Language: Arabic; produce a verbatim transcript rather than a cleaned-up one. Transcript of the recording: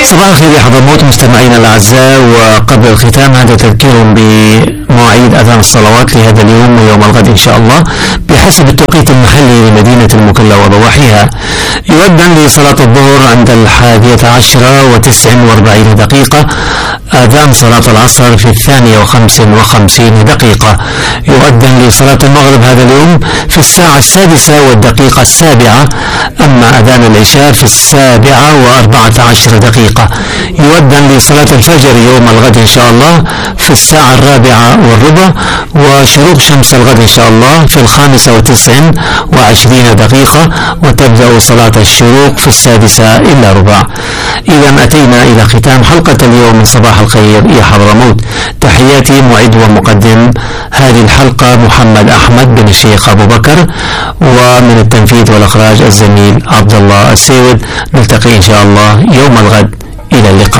صباح الخير يا حضرموت مستمعينا الأعزاء، وقبل الختام هذا تذكير بمواعيد أذان الصلوات لهذا اليوم ويوم الغد إن شاء الله بحسب التوقيت المحلي لمدينة المكلا وضواحيها. يؤذن لصلاة الظهر عند الحادية عشرة وتسع وأربعين دقيقة، آذان صلاة العصر في الثانية وخمس وخمسين دقيقة، يؤذن لصلاة المغرب هذا اليوم في الساعة السادسة والدقيقة السابعة، أما أذان العشاء في السابعة وأربعة عشر دقيقة. يؤذن لصلاة الفجر يوم الغد إن شاء الله في الساعة الرابعة والربع، وشروق شمس الغد إن شاء الله في الخامسة وتسع وعشرين دقيقة، وتبدأ صلاة الشروق في السادسة إلا ربع. إذا أتينا إلى ختام حلقة اليوم من صباح الخير يا حضرموت. تحياتي معد ومقدم هذه الحلقة محمد أحمد بن الشيخ أبو بكر، ومن التنفيذ والإخراج الزميل عبد الله السيد. نلتقي إن شاء الله يوم الغد، إلى اللقاء.